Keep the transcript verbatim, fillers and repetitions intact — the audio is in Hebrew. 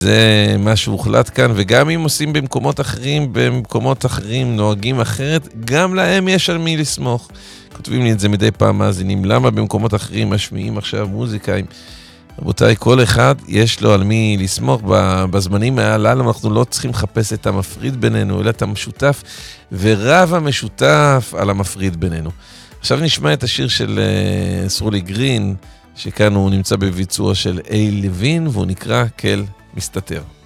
זה מה שהוחלט כאן, וגם אם עושים במקומות אחרים, במקומות אחרים נוהגים אחרת, גם להם יש על מי לסמוך. כותבים לי את זה מדי פעם מאזינים, למה במקומות אחרים משמיעים עכשיו מוזיקה? רבותיי, כל אחד יש לו על מי לסמוך. בזמנים הללו אנחנו לא צריכים לחפש את המפריד בינינו, אלא את המשותף, ורב המשותף על המפריד בינינו. עכשיו נשמע את השיר של סרולי גרין, שכאן הוא נמצא בביצוע של אייל לוין, והוא נקרא כל מסתתר.